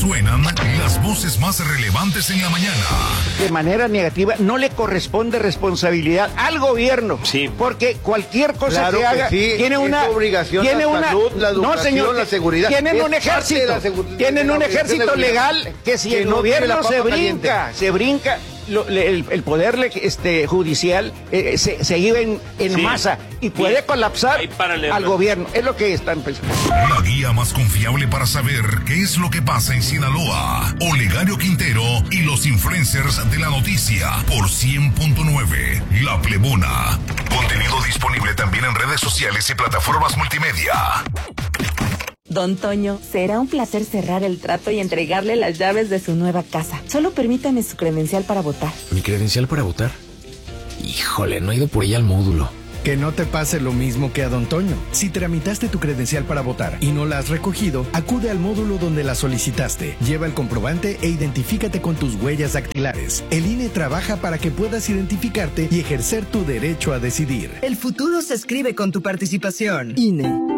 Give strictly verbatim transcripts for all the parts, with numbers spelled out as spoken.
Suenan las voces más relevantes en la mañana. De manera negativa, no le corresponde responsabilidad al gobierno. Sí. Porque cualquier cosa Claro que haga que sí, tiene es una obligación tiene la una salud, la educación, no, señor, la seguridad. Tienen Es un parte de ejército, la segu- tienen de la un obligación ejército de seguridad. legal que si Que el no tiene la gobierno papa se caliente. brinca, se brinca lo- le- el, el poder le- este, judicial eh, se, se iba en, en Sí. masa y puede Sí. colapsar Ahí párale, al hombre. gobierno. Es lo que están pensando. La guía más confiable para saber qué es lo que pasa en Sinaloa. Olegario Quintero y los influencers de la noticia por cien punto nueve. La Plebona. Contenido disponible también en redes sociales y plataformas multimedia. Don Toño, será un placer cerrar el trato y entregarle las llaves de su nueva casa. Solo permítame su credencial para votar. ¿Mi credencial para votar? Híjole, no he ido por ella al módulo. Que no te pase lo mismo que a Don Toño. Si tramitaste tu credencial para votar y no la has recogido, acude al módulo donde la solicitaste. Lleva el comprobante e identifícate con tus huellas dactilares. El I N E trabaja para que puedas identificarte y ejercer tu derecho a decidir. El futuro se escribe con tu participación. I N E.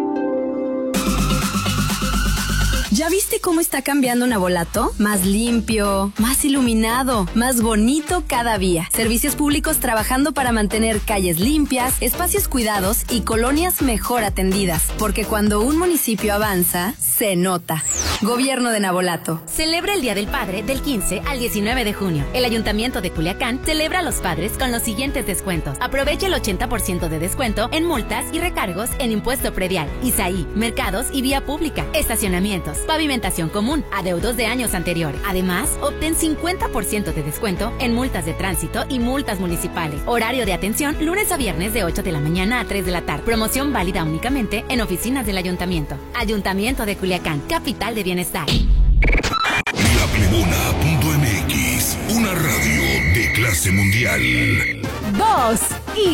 ¿Ya viste cómo está cambiando Navolato? Más limpio, más iluminado, más bonito cada día. Servicios públicos trabajando para mantener calles limpias, espacios cuidados y colonias mejor atendidas. Porque cuando un municipio avanza, se nota. Gobierno de Navolato. Celebra el Día del Padre del quince al diecinueve de junio. El Ayuntamiento de Culiacán celebra a los padres con los siguientes descuentos. Aprovecha el ochenta por ciento de descuento en multas y recargos en impuesto predial, I S A I, mercados y vía pública, estacionamientos, pavimentación común, adeudos de años anteriores. Además, obtén cincuenta por ciento de descuento en multas de tránsito y multas municipales. Horario de atención lunes a viernes de ocho de la mañana a tres de la tarde. Promoción válida únicamente en oficinas del Ayuntamiento. Ayuntamiento de Culiacán, capital de bienestar. La Plebona punto m x, una radio de clase mundial. Voz y